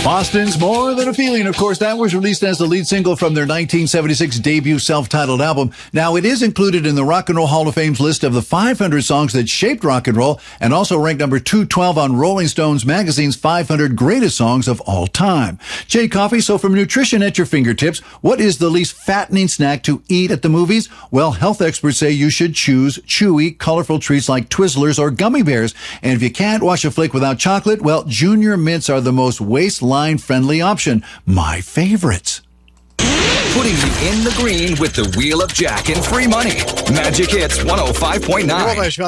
Boston's More Than a Feeling. Of course, that was released as the lead single from their 1976 debut self-titled album. Now, it is included in the Rock and Roll Hall of Fame's list of the 500 songs that shaped rock and roll, and also ranked number 212 on Rolling Stones magazine's 500 greatest songs of all time. Jay Coffey, so from nutrition at your fingertips, what is the least fattening snack to eat at the movies? Well, health experts say you should choose chewy, colorful treats like Twizzlers or gummy bears. And if you can't wash a flake without chocolate, well, Junior Mints are the most waistline-friendly option. My favorites. Putting you in the green with the Wheel of Jack and free money. Magic Hits 105.9.